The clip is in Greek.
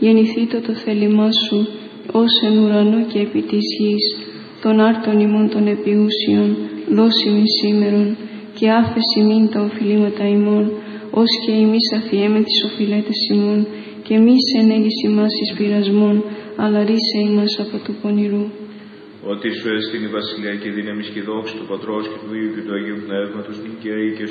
γεννηθήτω το θέλημά σου, ως εν ουρανό και επί της γης, των άρτων ημών των επιούσιων, δώσει μη σήμερον, και άφεση μην τα οφειλήματα ημών, ως και εμείς αφιέμε τις οφειλέτες ημών, και μη σε ενέλυση μας εις πειρασμών, αλλά ρίσε ημάς από του πονηρού. Ότι σου έστειν η βασιλεία και η δύναμη και η δόξη του Πατρός και του Υιού και του Αγίου Πνεύματος, νικαίοι και